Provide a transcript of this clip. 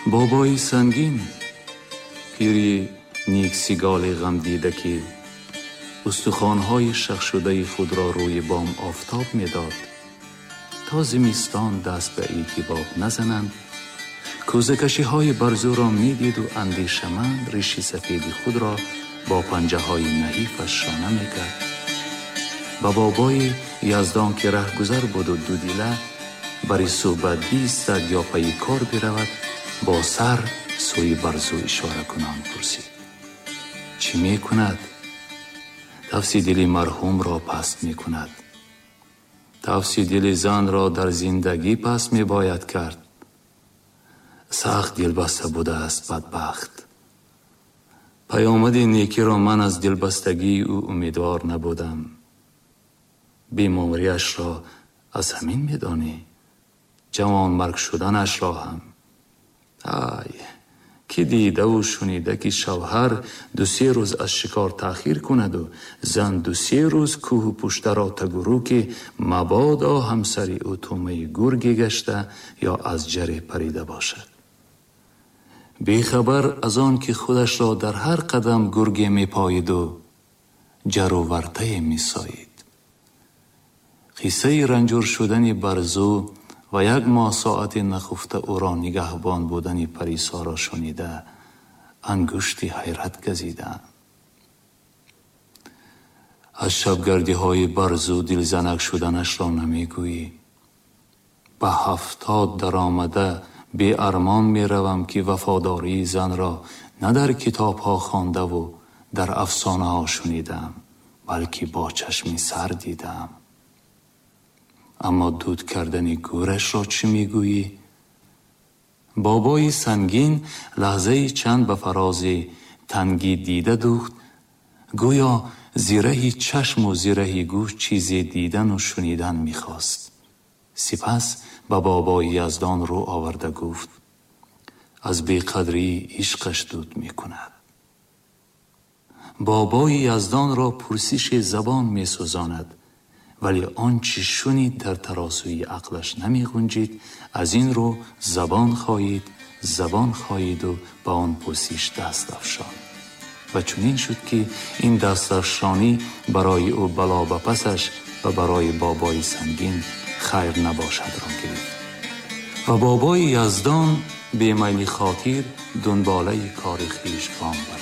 بابای سنگین، پیری نیک سیگال غم دیده که استخوان‌های شخ شده خود را روی بام آفتاب می‌داد تا زمستان دست به ایتباب نزنند. کوزه‌کشی‌های برزو را می‌دید و اندیشمند ریش سفید خود را با پنجه‌های نحیفش شانه می‌کرد. با بابای یزدان که رهگذر بود و دودیله برای صحبت بیستد یا پی کار برود، با سر سوی برزو اشاره کنان پرسید: چی می کند؟ تفسی دل مرحوم را پست می کند. تفسی دل زن را در زندگی پست می باید کرد. سخت دلبسته بوده است بدبخت. پیامد نیکی را من از دلبستگی او امیدوار نبودم. بیماریش را از همین می دانی، جوان مرگ شدنش را هم. کی دیده و شنیده که شوهر 2-3 روز از شکار تأخیر کند و زن 2-3 روز کوه و پشته را تگرو که مبادا همسری او تومه گرگی گشته یا از جری پریده باشد. بیخبر از آن که خودش را در هر قدم گرگی می پاید و جر و ورطه می سایید. قصه رنجور شدن برزو و 1 ماه ساعت نخفته او را نگهبان بودن پریسا را شنیده انگشتی حیرت گزیدم. از شبگردی های برزو دلزنک شدنش را نمیگویی. به 70 در آمده بی ارمان می روم که وفاداری زن را نه در کتاب ها خوانده و در افسانه ها شنیدم، بلکه با چشمی سر دیدم. اما دود کردن گورش را چی میگویی؟ بابای سنگین لحظه چند به فراز تنگی دیده دوخت، گویا زیره چشم و زیره گوش چیزی دیدن و شنیدن میخواست. سپس به بابای یزدان رو آورده گفت: از بیقدری عشقش دود میکند. بابای یزدان را پرسش زبان میسوزاند، ولی آنچه شنید در ترازوی عقلش نمی گنجید. از این رو زبان خواهید و به آن پرسش دست افشان. و چنین شد که این دست افشانی برای او بلا به پسش و برای بابای سنگین خیر نباشد را گرفت. و بابای یزدان به میل خاطر دنباله کار خویش گام برد.